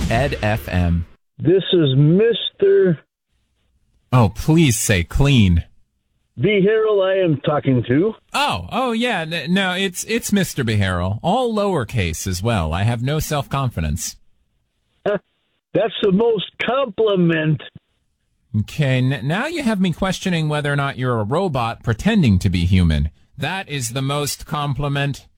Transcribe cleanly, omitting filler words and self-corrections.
Ed FM. This is Mr. Oh, please say clean. Beharrell I am talking to. Oh, yeah. No, it's Mr. Beharrell. All lowercase as well. I have no self-confidence. That's the most compliment. Okay, now you have me questioning whether or not you're a robot pretending to be human. That is the most compliment.